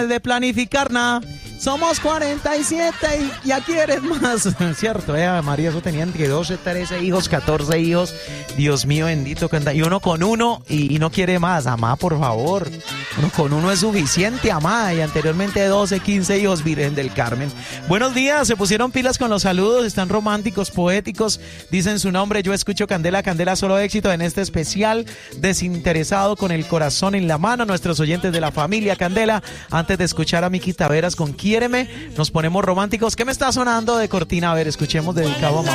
de planificar nada. Somos 47 y ya quieres más. Cierto, María, eso tenían que 12, 13 hijos, 14 hijos. Dios mío, bendito. Y uno con uno y no quiere más. Amá, por favor. Uno con uno es suficiente, amá. Y anteriormente 12, 15 hijos, Virgen del Carmen. Buenos días, se pusieron pilas con los saludos. Están románticos, poéticos. Dicen su nombre. Yo escucho Candela, Candela, solo éxito en este especial. Desinteresado, con el corazón en la mano. Nuestros oyentes de la familia Candela. Antes de escuchar a Miki Taveras con Quiéreme, nos ponemos románticos. ¿Qué me está sonando de cortina? A ver, escuchemos dedicado a